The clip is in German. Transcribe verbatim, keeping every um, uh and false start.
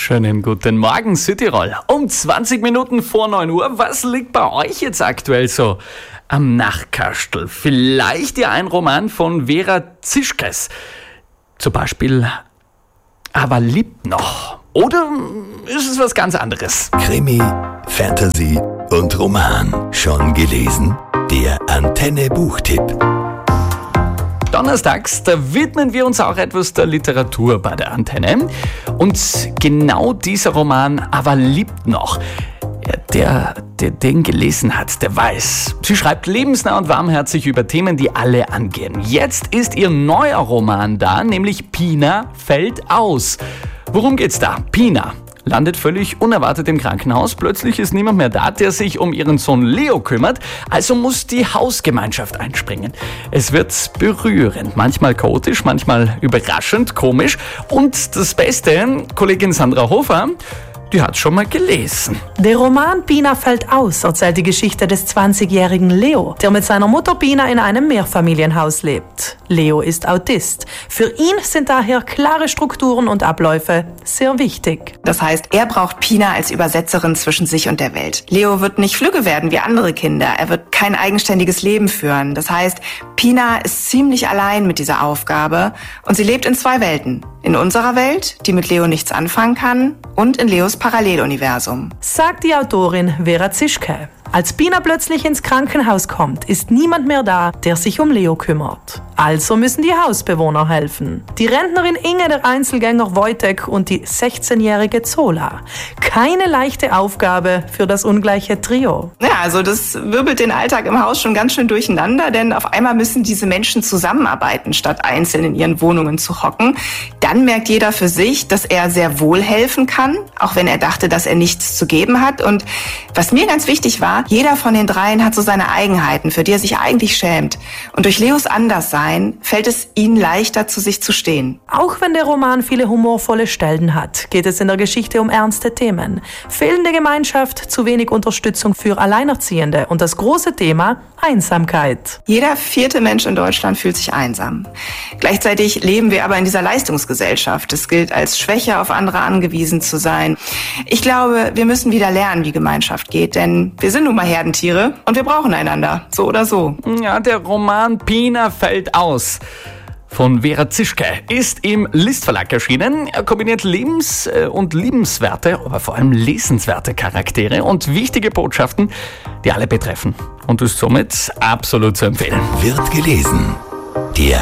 Schönen guten Morgen, Südtirol. Um zwanzig Minuten vor neun Uhr. Was liegt bei euch jetzt aktuell so am Nachtkastel? Vielleicht ja ein Roman von Vera Zischkes. Zum Beispiel Aber liebt noch. Oder ist es was ganz anderes? Krimi, Fantasy und Roman. Schon gelesen? Der Antenne Buchtipp. Donnerstags, da widmen wir uns auch etwas der Literatur bei der Antenne. Und genau dieser Roman Aber liebt noch. Ja, der, der den gelesen hat, der weiß. Sie schreibt lebensnah und warmherzig über Themen, die alle angehen. Jetzt ist ihr neuer Roman da, nämlich Pina fällt aus. Worum geht's da? Pina landet völlig unerwartet im Krankenhaus. Plötzlich ist niemand mehr da, der sich um ihren Sohn Leo kümmert. Also muss die Hausgemeinschaft einspringen. Es wird berührend, manchmal chaotisch, manchmal überraschend, komisch. Und das Beste, Kollegin Sandra Hofer, die hat schon mal gelesen. Der Roman Pina fällt aus erzählt die Geschichte des zwanzigjährigen Leo, der mit seiner Mutter Pina in einem Mehrfamilienhaus lebt. Leo ist Autist. Für ihn sind daher klare Strukturen und Abläufe sehr wichtig. Das heißt, er braucht Pina als Übersetzerin zwischen sich und der Welt. Leo wird nicht flügge werden wie andere Kinder. Er wird kein eigenständiges Leben führen. Das heißt, Pina ist ziemlich allein mit dieser Aufgabe und sie lebt in zwei Welten. In unserer Welt, die mit Leo nichts anfangen kann, und in Leos Paralleluniversum. Sagt die Autorin Vera Zischke. Als Pina plötzlich ins Krankenhaus kommt, ist niemand mehr da, der sich um Leo kümmert. Also müssen die Hausbewohner helfen. Die Rentnerin Inge, der Einzelgänger Wojtek und die sechzehnjährige Zola. Keine leichte Aufgabe für das ungleiche Trio. Ja, also das wirbelt den Alltag im Haus schon ganz schön durcheinander, denn auf einmal müssen diese Menschen zusammenarbeiten, statt einzeln in ihren Wohnungen zu hocken. Dann merkt jeder für sich, dass er sehr wohl helfen kann, auch wenn er dachte, dass er nichts zu geben hat. Und was mir ganz wichtig war, jeder von den dreien hat so seine Eigenheiten, für die er sich eigentlich schämt. Und durch Leos Anderssein fällt es ihnen leichter, zu sich zu stehen. Auch wenn der Roman viele humorvolle Stellen hat, geht es in der Geschichte um ernste Themen. Fehlende Gemeinschaft, zu wenig Unterstützung für Alleinerziehende und das große Thema Einsamkeit. Jeder vierte Mensch in Deutschland fühlt sich einsam. Gleichzeitig leben wir aber in dieser Leistungsgesellschaft. Es gilt als Schwäche, auf andere angewiesen zu sein. Ich glaube, wir müssen wieder lernen, wie Gemeinschaft geht, denn wir sind nun mal Herdentiere und wir brauchen einander, so oder so. Ja, der Roman Pina fällt aus von Vera Zischke ist im List Verlag erschienen. Er kombiniert lebens- und liebenswerte, aber vor allem lesenswerte Charaktere und wichtige Botschaften, die alle betreffen und ist somit absolut zu empfehlen. Wird gelesen.